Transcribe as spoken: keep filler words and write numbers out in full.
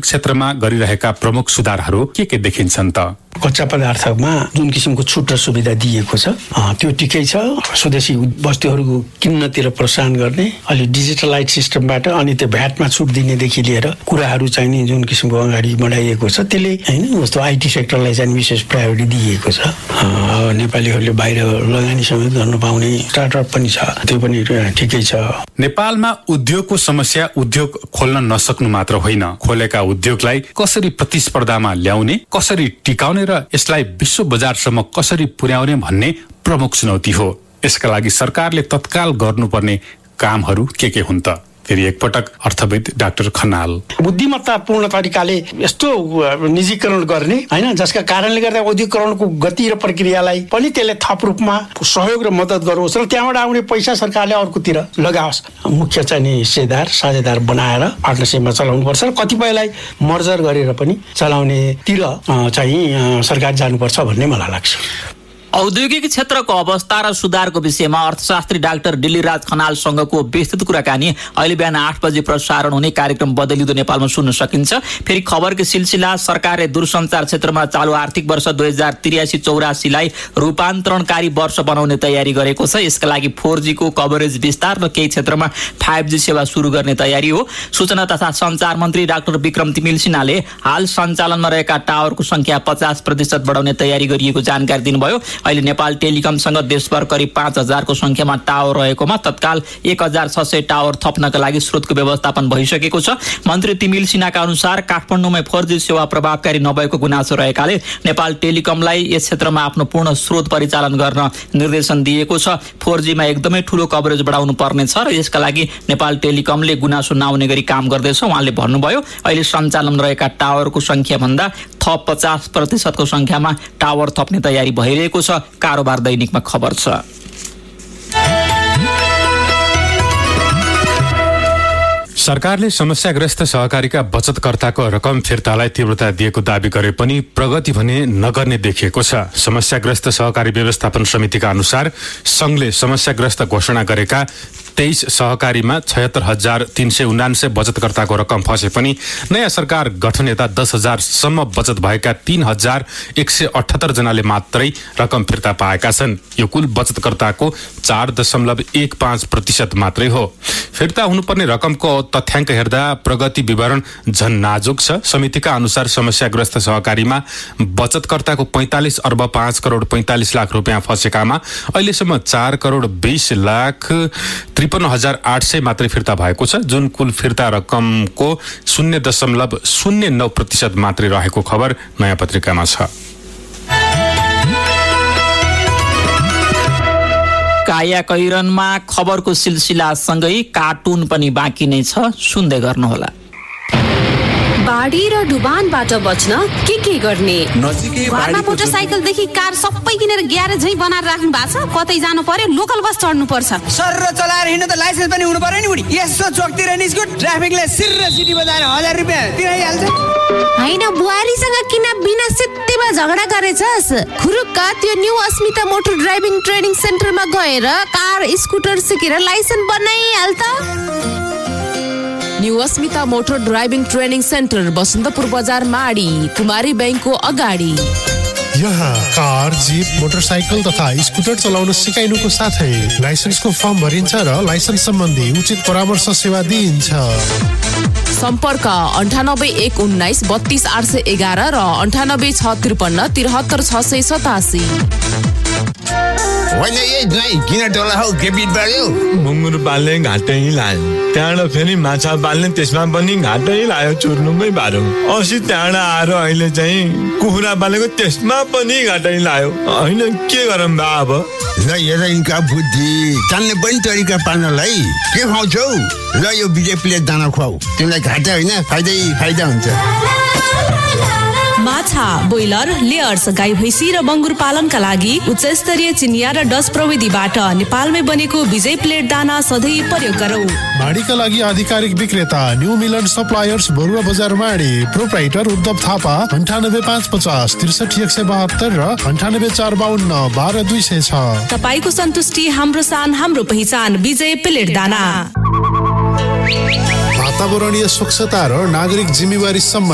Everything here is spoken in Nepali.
क्षेत्रमा गरिरहेका प्रमुख सुधारहरू के के देखिन्छन् त? कच्चा पदार्थमा जुन किसिमको छुट र सुविधा दिएको छ त्यो ठिकै छ। स्वदेशी वस्तुहरू किन्नतिर प्रोत्साहन गर्ने, अलि डिजिटलाइज सिस्टमबाट अनि त्यो भ्याटमा छुट दिनेदेखि लिएर कुराहरू चाहिँ नि जुन किसिमको अगाडि बढाइएको छ त्यसले होइन जस्तो आइटी सेक्टरलाई चाहिँ विशेष प्रायोरिटी दिएको छ। नेपालीहरूले बाहिर लगानी समेत गर्न पाउने स्टार्टअप पनि छ, त्यो पनि ठिकै छ। नेपालमा उद्योगको समस्या उद्योग खोल्न नसक्नु मात्र होइन, खोलेका उद्योगलाई कसरी प्रतिस्पर्धामा ल्याउने, कसरी टिकाउने र यसलाई विश्व बजारसम्म कसरी पुर्याउने भन्ने प्रमुख चुनौती हो। यसका लागि सरकारले तत्काल गर्नुपर्ने कामहरू के के हुन् त? फेरि एकपटक अर्थविद डाक्टर खनाल। बुद्धिमत्तापूर्ण तरिकाले यस्तो निजीकरण गर्ने होइन जसका कारणले गर्दा औद्योगिकरणको गति र प्रक्रियालाई पनि त्यसले थप रूपमा सहयोग र मद्दत गरोस् र त्यहाँबाट आउने पैसा सरकारले अर्कोतिर लगाओस्। मुख्य चाहिँ नि हिस्सेदार साझेदार बनाएर पार्टनरसिपमा चलाउनुपर्छ र कतिपयलाई मर्जर गरेर पनि चलाउनेतिर चाहिँ सरकार जानुपर्छ भन्ने मलाई लाग्छ। औद्योगिक क्षेत्रको अवस्था र सुधारको विषयमा अर्थशास्त्री डाक्टर डिल्लीराज खनालसँगको विस्तृत कुराकानी अहिले बिहान आठ बजे प्रसारण हुने कार्यक्रम बदलिँदो नेपालमा सुन्न सकिन्छ। फेरि खबरको सिलसिला सरकारले दूरसञ्चार क्षेत्रमा चालु आर्थिक वर्ष दुई हजार त्रियासी चौरासीलाई रूपान्तरणकारी वर्ष बनाउने तयारी गरेको छ। यसका लागि फोर जी को कभरेज विस्तार र केही क्षेत्रमा फाइभ जी सेवा सुरु गर्ने तयारी हो। सूचना तथा सञ्चार मन्त्री डाक्टर विक्रम तिमिल सिन्हाले हाल सञ्चालनमा रहेका टावरको संख्या पचास प्रतिशत बढाउने तयारी गरिएको जानकारी दिनुभयो। अहिले नेपाल टेलिकमसँग देशभर करिब पाँच हजारको संख्यामा टावर रहेकोमा तत्काल एक हजार छ सय टावर थप्नका लागि स्रोतको व्यवस्थापन भइसकेको छ। मन्त्री तिमिल सिन्हाका अनुसार काठमाडौँमा फोर जी सेवा प्रभावकारी नभएको गुनासो रहेकाले नेपाल टेलिकमलाई यस क्षेत्रमा आफ्नो पूर्ण स्रोत परिचालन गर्न निर्देशन दिएको छ। फोर जीमा एकदमै ठूलो कभरेज बढाउनु पर्ने छ र यसका लागि नेपाल टेलिकमले गुनासो नआउने गरी काम गर्दैछ। उहाँले भन्नुभयो अहिले सञ्चालन रहेका टावरको संख्या भन्दा थप पचास प्रतिशतको संख्यामा टावर थप्ने तयारी भइरहेको छ। कारोबार दैनिकमा खबर छ। सरकारले समस्याग्रस्त सहकारीका बचतकर्ताको रकम फिर्तालाई तीव्रता दिएको दावी गरे पनि प्रगति भने नगर्ने देखिएको छ। समस्याग्रस्त सहकारी व्यवस्थापन समितिका अनुसार संघले समस्याग्रस्त घोषणा गरेका तेइस सहकारीमा छयत्तर हजार तीन सय उनान्सय बचतकर्ताको रकम फसे पनि नयाँ सरकार गठन यता दस हजार सम्म बचत भएका तीन हजार एक सय अठहत्तर जनाले मात्रै रकम फिर्ता पाएका छन्। यो कुल बचतकर्ताको चार दशमलव एक पाँच प्रतिशत मात्रै हो। फिर्ता हुनुपर्ने रकमको तथ्याङ्क हेर्दा प्रगति विवरण झन नाजुक छ। समितिका अनुसार समस्याग्रस्त सहकारीमा बचतकर्ताको पैंतालिस अर्ब पाँच करोड पैंतालिस लाख रुपियाँ फसेकामा अहिलेसम्म चार करोड बीस लाख त्रिपन्न हजार आठ सय मात्रै फिर्ता भएको छ, जुन कुल फिर्ता रकमको शून्य दशमलव शून्य नौ प्रतिशत मात्रै रहेको खबर नयाँ पत्रिकामा छ। काया कैरनमा खबरको सिलसिलासँगै कार्टुन पनि बाँकी नै छ, सुन्दै गर्नुहोला। बाढी र डुबानबाट बच्न के के गर्ने? घरमा मोटरसाइकलदेखि कार सबै किनेर ग्यारेज झै बनाएर राख्नु भएको छ। कतै जानु पर्यो लोकल बस चढ्नु पर्छ। सर र चलाएर हिँड्नु त लाइसेन्स पनि हुनु पर्यो नि बुढी। यसो चोकतिर निस्क्यो ट्राफिकले सिर सिटी बजाएर हजार रुपियाँ तिराइहाल्छ। हैन बुहारीसँग किन बिना सित्तैमा झगडा गरेछस्? खुरुक्क त्यो न्यू अस्मिता मोटर ड्राइभिङ ट्रेनिङ सेन्टरमा गएर कार स्कुटर सिकेर लाइसेन्स बनाइहाल त। न्यू अस्मिता motor driving training centre Basantapur बजार माडी कुमारी बैंकको अगाडि। यहाँ कार, जीप, मोटरसाइकल तथा स्कुटर चलाउन सिकाइनुको साथै लाइसेन्सको फर्म भरिन्छ र लाइसेन्स सम्बन्धी उचित परामर्श सेवा दिइन्छ। सम्पर्क अन्ठानब्बे एक उन्नाइस बत्तीस आठ सय एघार र अन्ठानब्बे छ त्रिपन्न त्रिहत्तर छ सय सतासी। होइन यही नै किन टोला हौ के बिट बढ्यो? मुङ्गुर पाल्ने घाटै लायो, त्यहाँबाट फेरि माछा पाल्ने त्यसमा पनि घाटै लायो, चुर्नुमै बाह्रो। अस्ति त्यहाँबाट आएर अहिले चाहिँ कुखुरा पालेको त्यसमा पनि घाटै लायो। होइन के गरौँ बा अब? ल हेर यिनका बुद्धि जान्ने पनि तरिका पार्नलाई के खुवाउँछौ? ल यो बिजेपीले दाना खुवाऊ, तिमीलाई घाटा होइन फाइदै फाइदा हुन्छ। माछा, बोइलर, लेयर्स, गाई भैँसी र बङ्गुर पालनका लागि उच्च स्तरीय चिनिया र डच प्रविधिबाट नेपालमै बनेको विजय प्लेट दाना सधैँ प्रयोग गरौँ। माडीका लागि आधिकारिक विक्रेता न्यू मिलन सप्लायर्स बरुवा बजार माडी। प्रोप्राइटर उद्धव थापा अन्ठानब्बे पाँच पचास त्रिसठी एक सय बहत्तर र अन्ठानब्बे चार बाहन्न बाह्र दुई सय छ। तपाईँको सन्तुष्टि हाम्रो सान हाम्रो पहिचान विजय प्लेट दाना। वातावरणीय स्वच्छता र नागरिक जिम्मेवारी सम्म